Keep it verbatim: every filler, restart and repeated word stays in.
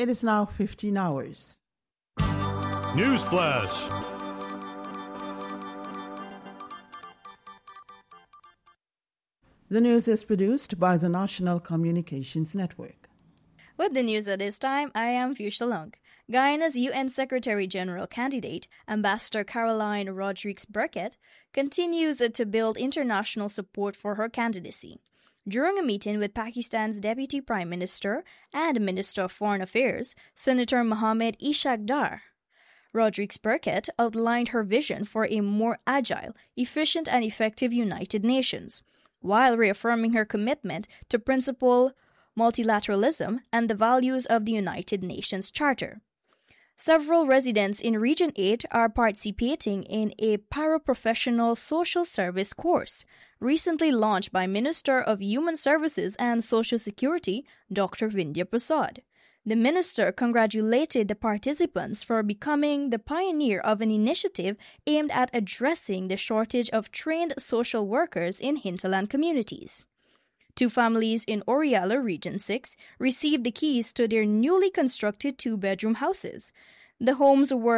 It is now fifteen hours. News Flash. The news is produced by the National Communications Network. With the news at this time, I am Fuchsia Long. Guyana's U N Secretary-General candidate, Ambassador Caroline Rodrigues-Burkett, continues to build international support for her candidacy. During a meeting with Pakistan's Deputy Prime Minister and Minister of Foreign Affairs, Senator Mohammed Ishaq Dar, Rodrigues-Burkett outlined her vision for a more agile, efficient and effective United Nations, while reaffirming her commitment to principle multilateralism and the values of the United Nations Charter. Several residents in Region eight are participating in a paraprofessional social service course recently launched by Minister of Human Services and Social Security, Doctor Vindhya Prasad. The minister congratulated the participants for becoming the pioneer of an initiative aimed at addressing the shortage of trained social workers in hinterland communities. Two families in Oriala Region six received the keys to their newly constructed two-bedroom houses. The homes were